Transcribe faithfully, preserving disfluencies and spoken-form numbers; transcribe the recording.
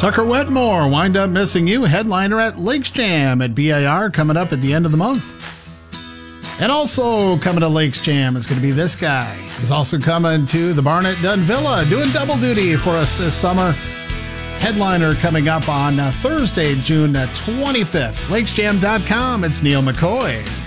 Tucker Wetmore, Wind Up Missing You, headliner at Lakes Jam at B A R, coming up at the end of the month. And also coming to Lakes Jam is going to be this guy. He's also coming to the Barnett Dunn Villa, doing double duty for us this summer. Headliner coming up on uh, Thursday, June twenty-fifth. lakes jam dot com, it's Neil McCoy.